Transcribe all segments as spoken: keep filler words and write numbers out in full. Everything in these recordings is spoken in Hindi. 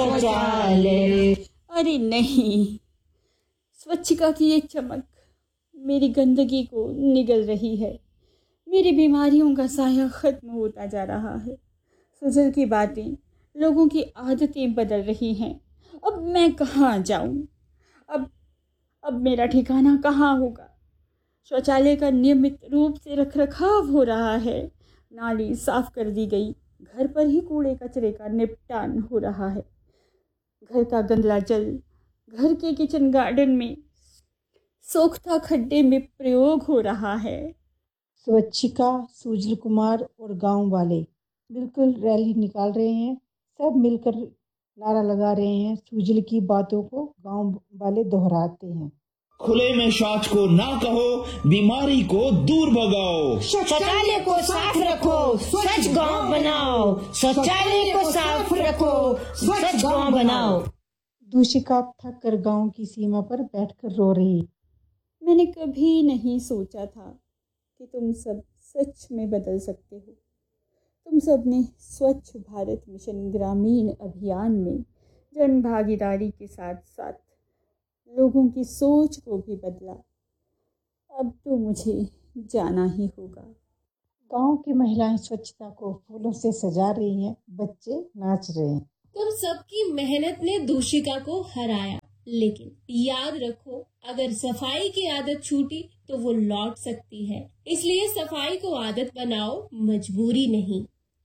शौचालय। अरे नहीं, स्वच्छता की ये चमक मेरी गंदगी को निगल रही है। मेरी बीमारियों का साया खत्म होता जा रहा है। सुजल की बातें, लोगों की आदतें बदल रही हैं। अब मैं कहाँ जाऊँ? अब अब मेरा ठिकाना कहाँ होगा? शौचालय का नियमित रूप से रखरखाव हो रहा है, नाली साफ कर दी गई, घर पर ही कूड़े कचरे का निपटान हो रहा है। घर का गंदला जल घर के किचन गार्डन में सोखता खड्डे में प्रयोग हो रहा है। स्वच्छिका, सुजल कुमार और गांव वाले बिल्कुल रैली निकाल रहे हैं। सब मिलकर नारा लगा रहे हैं। सुजल की बातों को गांव वाले दोहराते हैं। खुले में शौच को ना कहो, बीमारी को दूर भगाओ। शौचालय को साफ रखो, स्वच्छ गांव बनाओ। शौचालय को साफ रखो, स्वच्छ गांव बनाओ। दूषिका थक कर गांव की सीमा पर बैठकर रो रही। मैंने कभी नहीं सोचा था कि तुम सब सच में बदल सकते हो। तुम सब ने स्वच्छ भारत मिशन ग्रामीण अभियान में जन भागीदारी के साथ साथ लोगों की सोच को भी बदला। अब तो मुझे जाना ही होगा। गांव की महिलाएं स्वच्छता को फूलों से सजा रही हैं, बच्चे नाच रहे हैं। तुम सबकी मेहनत ने दूषिका को हराया, लेकिन याद रखो, अगर सफाई की आदत छूटी तो वो लौट सकती है। इसलिए सफाई को आदत बनाओ, मजबूरी नहीं।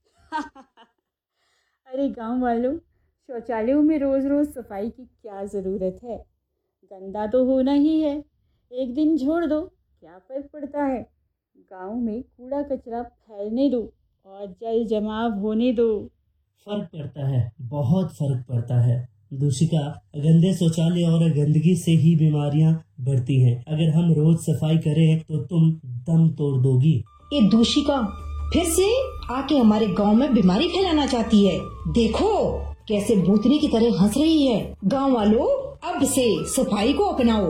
अरे गांव वालों, शौचालयों में रोज रोज सफाई की क्या जरूरत है? गंदा तो होना ही है, एक दिन छोड़ दो, क्या फर्क पड़ता है? गांव में कूड़ा कचरा फैलने दो और जल जमाव होने दो। फर्क पड़ता है, बहुत फर्क पड़ता है। दूषिका, गंदे शौचालय और गंदगी से ही बीमारियां बढ़ती हैं। अगर हम रोज सफाई करें तो तुम दम तोड़ दोगी। ये दूषिका फिर से आके हमारे गांव में बीमारी फैलाना चाहती है। देखो कैसे भूतनी की तरह हंस रही है। गांव वालों, अब से सफाई को अपनाओ।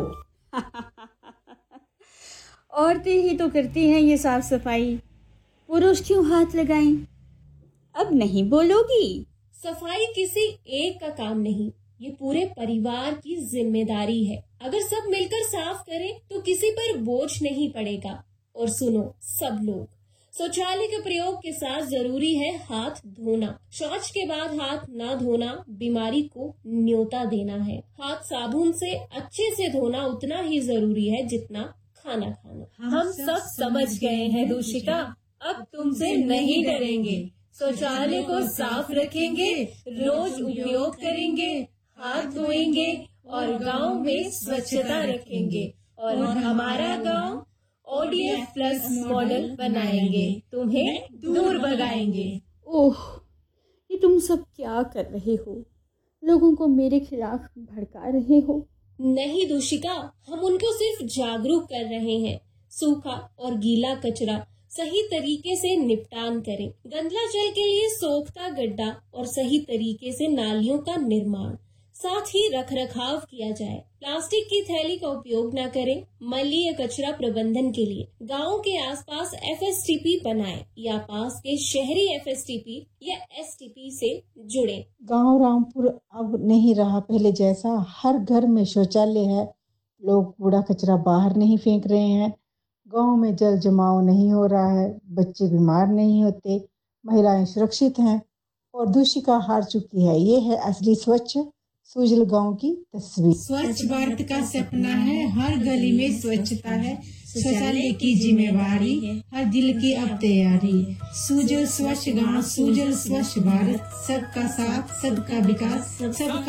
औरतें ही तो करती हैं ये साफ सफाई, पुरुष क्यों हाथ लगाएं? अब नहीं बोलोगी? सफाई किसी एक का काम नहीं, ये पूरे परिवार की जिम्मेदारी है। अगर सब मिलकर साफ करें तो किसी पर बोझ नहीं पड़ेगा। और सुनो सब लोग, शौचालय के प्रयोग के साथ जरूरी है हाथ धोना। शौच के बाद हाथ ना धोना बीमारी को न्योता देना है। हाथ साबुन से अच्छे से धोना उतना ही जरूरी है जितना खाना खाना। हम, हम सब समझ गए हैं दूषिका, अब तुमसे नहीं डरेंगे। शौचालय को साफ रखेंगे, रोज उपयोग करेंगे, हाथ धोएंगे और गांव में स्वच्छता रखेंगे और हमारा गांव ओडीएफ प्लस मॉडल बनाएंगे, तुम्हें दूर भगाएंगे। ओह, ये तुम सब क्या कर रहे हो? लोगों को मेरे खिलाफ भड़का रहे हो? नहीं दूषिका, हम उनको सिर्फ जागरूक कर रहे हैं। सूखा और गीला कचरा सही तरीके से निपटान करें। गंदला जल के लिए सोखता गड्ढा और सही तरीके से नालियों का निर्माण, साथ ही रख रखाव किया जाए। प्लास्टिक की थैली का उपयोग न करें। मलय कचरा प्रबंधन के लिए गांव के आसपास एफएसटीपी बनाएं या पास के शहरी एफएसटीपी या एसटीपी से जुड़े। गांव रामपुर अब नहीं रहा पहले जैसा। हर घर में शौचालय है, लोग कूड़ा कचरा बाहर नहीं फेंक रहे हैं, गांव में जल जमाव नहीं हो रहा है, बच्चे बीमार नहीं होते, महिलाएं सुरक्षित हैं और दूषिका हार चुकी है। ये है असली स्वच्छ सुजल गांव की तस्वीर। स्वच्छ भारत का सपना है, हर गली में स्वच्छता है, शौचालय की जिम्मेवारी हर दिल की अब तैयारी। सुजल स्वच्छ गांव, सुजल स्वच्छ भारत, सबका साथ सबका विकास सबका